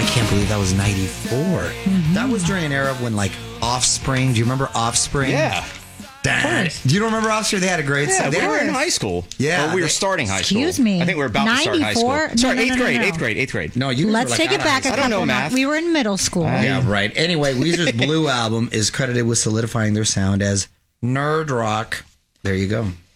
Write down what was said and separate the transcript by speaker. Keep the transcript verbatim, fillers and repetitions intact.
Speaker 1: can't believe that was ninety-four. Mm-hmm. That was during an era when, like, Offspring. Do you remember Offspring?
Speaker 2: Yeah.
Speaker 1: Dang. Do you remember Offspring? They had a great
Speaker 2: Yeah,
Speaker 1: song.
Speaker 2: we
Speaker 1: They
Speaker 2: were in high school.
Speaker 1: Yeah.
Speaker 2: Or we were
Speaker 1: they,
Speaker 2: starting high school.
Speaker 3: Excuse me.
Speaker 2: I think we were about to start high school.
Speaker 3: ninety-four?
Speaker 2: Sorry,
Speaker 3: No, no,
Speaker 2: eighth
Speaker 3: no, no,
Speaker 2: grade,
Speaker 3: no.
Speaker 2: eighth grade, eighth grade.
Speaker 1: No, you guys
Speaker 3: Let's
Speaker 1: were, like,
Speaker 3: take
Speaker 1: out
Speaker 3: it
Speaker 1: of
Speaker 3: back
Speaker 1: high
Speaker 3: a
Speaker 1: school.
Speaker 2: I don't
Speaker 3: couple
Speaker 2: know
Speaker 3: months.
Speaker 2: math.
Speaker 3: We were in middle school.
Speaker 2: Uh,
Speaker 1: Yeah, right. Anyway, Weezer's Blue album is credited with solidifying their sound as nerd rock. There you go.